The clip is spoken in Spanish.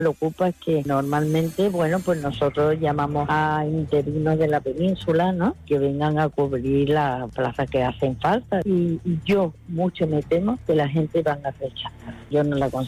Lo ocupa es que normalmente, bueno, pues nosotros llamamos a interinos de la península, ¿no? Que vengan a cubrir las plazas que hacen falta. Y yo mucho me temo que la gente van a rechazar. Yo no la consigo.